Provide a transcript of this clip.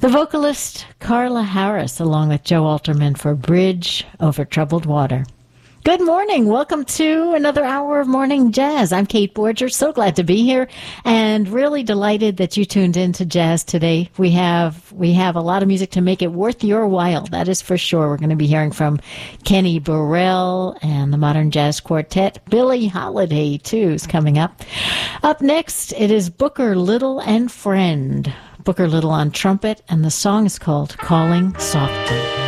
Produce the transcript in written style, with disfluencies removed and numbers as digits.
The vocalist Carla Harris, along with Joe Alterman, for Bridge Over Troubled Water. Good morning. Welcome to another hour of Morning Jazz. I'm Kate Borger. So glad to be here and really delighted that you tuned in to Jazz today. We have a lot of music to make it worth your while. That is for sure. We're going to be hearing from Kenny Burrell and the Modern Jazz Quartet. Billie Holiday, too, is coming up. Up next, it is Booker Little and Friend. Booker Little on trumpet, and the song is called Calling Softly.